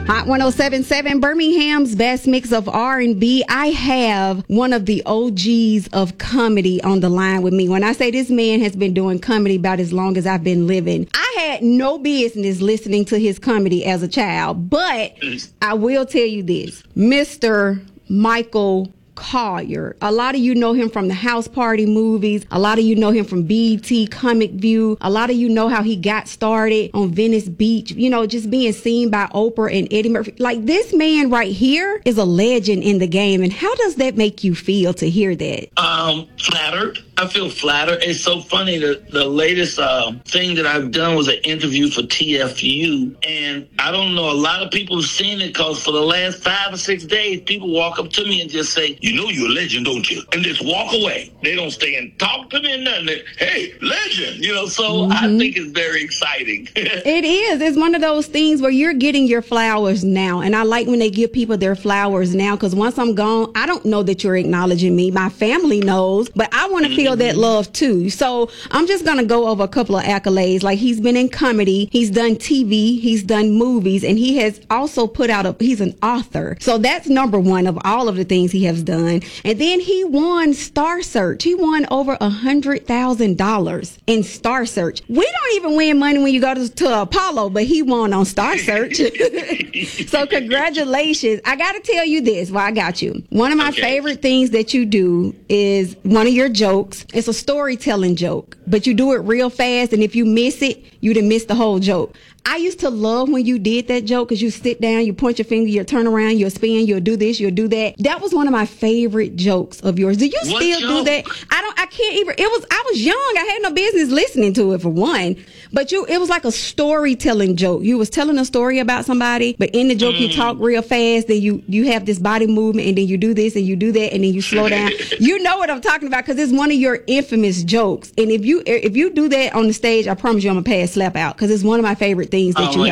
Hot 107.7, Birmingham's best mix of R&B. I have one of the OGs of comedy on the line with me. When I say this man has been doing comedy about as long as I've been living, I had no business listening to his comedy as a child. But I will tell you this, Mr. Michael Collier. A lot of you know him from the House Party movies. A lot of you know him from BET Comic View. A lot of you know how he got started on Venice Beach, you know, just being seen by Oprah and Eddie Murphy. Like, this man right here is a legend in the game. And how does that make you feel to hear that? Flattered. I feel flattered. It's so funny that the latest thing that I've done was an interview for TFU. And I don't know, a lot of people have seen it because for the last 5 or 6 days, people walk up to me and just say, you know you're a legend, don't you? And just walk away. They don't stay and talk to me and nothing. Hey, legend, you know, so I think it's very exciting. It is. It's one of those things where you're getting your flowers now. And I like when they give people their flowers now, because once I'm gone, I don't know that you're acknowledging me. My family knows, but I want to feel that love too. So I'm just going to go over a couple of accolades. Like, he's been in comedy, he's done TV, he's done movies, and he has also put out he's an author. So that's number one of all of the things he has done. And then he won Star Search. He won over $100,000 in Star Search. We don't even win money when you go to Apollo, but he won on Star Search. So congratulations. I got to tell you this while I got you. One of my favorite things that you do is one of your jokes. It's a storytelling joke, but you do it real fast. And if you miss it, you done missed the whole joke. I used to love when you did that joke, because you sit down, you point your finger, you turn around, you'll spin, you'll do this, you'll do that. That was one of my favorite jokes of yours. Do you still do that? I can't even, I was young. I had no business listening to it, for one. But it was like a storytelling joke. You was telling a story about somebody, but in the joke you talk real fast, then you have this body movement, and then you do this and you do that, and then you slow down. You know what I'm talking about, because it's one of your infamous jokes. And if you do that on the stage, I promise you I'm gonna pass slap out, because it's one of my favorite things that you have.